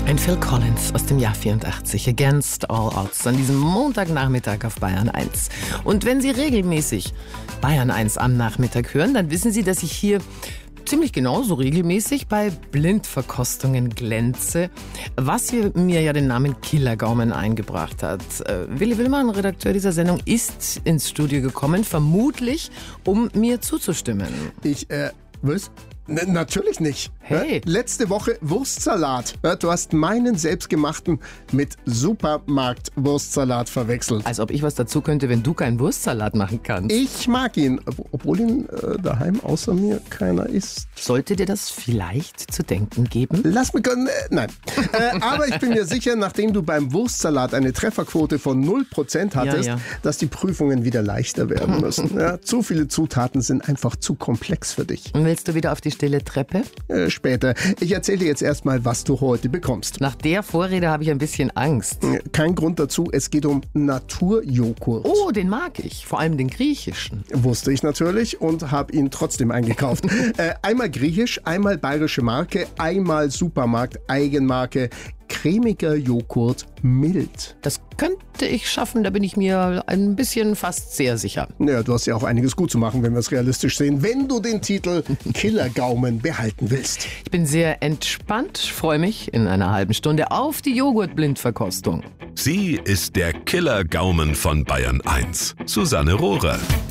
Ein Phil Collins aus dem Jahr 84, Against All Odds, an diesem Montagnachmittag auf Bayern 1. Und wenn Sie regelmäßig Bayern 1 am Nachmittag hören, dann wissen Sie, dass ich hier ziemlich genauso regelmäßig bei Blindverkostungen glänze, was mir ja den Namen Killergaumen eingebracht hat. Willi Willmann, Redakteur dieser Sendung, ist ins Studio gekommen, vermutlich, um mir zuzustimmen. Was? Natürlich nicht. Hey. Letzte Woche Wurstsalat. Du hast meinen selbstgemachten mit Supermarkt-Wurstsalat verwechselt. Als ob ich was dazu könnte, wenn du keinen Wurstsalat machen kannst. Ich mag ihn, obwohl ihn daheim außer mir keiner isst. Sollte dir das vielleicht zu denken geben? Lass mich... nein. Aber ich bin mir sicher, nachdem du beim Wurstsalat eine Trefferquote von 0% hattest, dass die Prüfungen wieder leichter werden müssen. Zu viele Zutaten sind einfach zu komplex für dich. Und willst du wieder auf die stille Treppe? Später. Ich erzähle dir jetzt erstmal, was du heute bekommst. Nach der Vorrede habe ich ein bisschen Angst. Kein Grund dazu, es geht um Naturjoghurt. Oh, den mag ich. Vor allem den griechischen. Wusste ich natürlich und habe ihn trotzdem eingekauft. Einmal griechisch, einmal bayerische Marke, einmal Supermarkt, Eigenmarke. Cremiger Joghurt, mild. Das könnte ich schaffen, da bin ich mir ein bisschen fast sehr sicher. Ja, du hast ja auch einiges gut zu machen, wenn wir es realistisch sehen, wenn du den Titel Killergaumen behalten willst. Ich bin sehr entspannt, freue mich in einer halben Stunde auf die Joghurtblindverkostung. Sie ist der Killergaumen von Bayern 1. Susanne Rohrer.